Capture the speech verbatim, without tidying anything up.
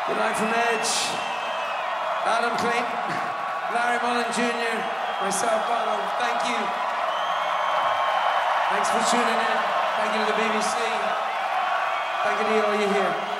Good night from Edge, Adam Clayton, Larry Mullen Junior, myself, Bono. Thank you. Thanks for tuning in. Thank you to the B B C. Thank you to all you here.